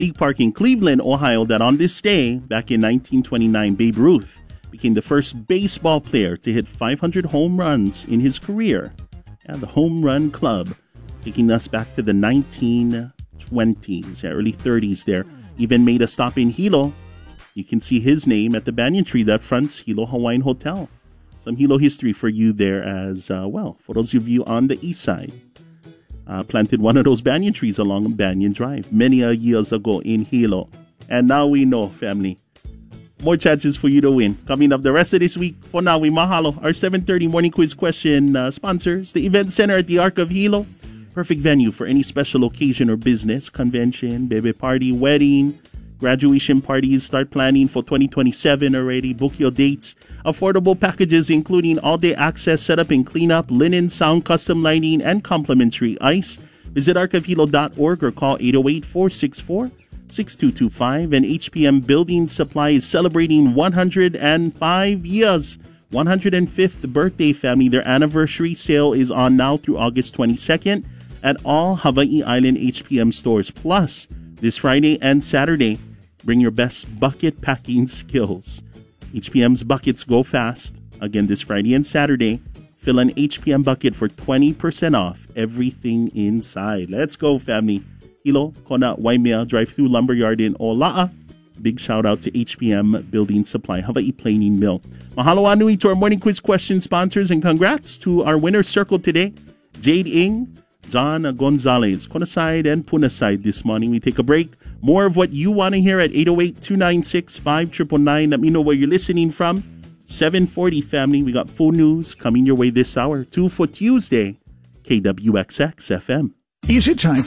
League Park in Cleveland, Ohio, that on this day, back in 1929, Babe Ruth became the first baseball player to hit 500 home runs in his career. Yeah, the Home Run Club, taking us back to the 1920s, early 30s there. Even made a stop in Hilo. You can see his name at the banyan tree that fronts Hilo Hawaiian Hotel. Some Hilo history for you there as well. For those of you on the east side, planted one of those banyan trees along Banyan Drive many years ago in Hilo. And now we know, family, more chances for you to win. Coming up the rest of this week, for now, we mahalo. Our 7:30 morning quiz question sponsors the Event Center at the Arc of Hilo. Perfect venue for any special occasion or business, convention, baby party, wedding, graduation parties. Start planning for 2027 already. Book your dates. Affordable packages including all-day access, setup and cleanup, linen, sound, custom lighting, and complimentary ice. Visit arcofhilo.org or call 808-464-6225. And HPM Building Supply is celebrating 105 years. 105th birthday, family. Their anniversary sale is on now through August 22nd at all Hawaii Island HPM stores. Plus, this Friday and Saturday, bring your best bucket packing skills. HPM's buckets go fast. Again, this Friday and Saturday, fill an HPM bucket for 20% off everything inside. Let's go, family. Hilo, Kona, Waimea, drive-through lumberyard in Ola'a. Big shout out to HPM Building Supply, Hawaii Planing Mill. Mahalo anui to our morning quiz question sponsors, and congrats to our winner's circle today, Jade Ing, John Gonzalez, Kona side and Puna side this morning. We take a break. More of what you want to hear at 808-296-5999. Let me know where you're listening from. 7:40, family. We got full news coming your way this hour. 2 for Tuesday, KWXX FM. Is it time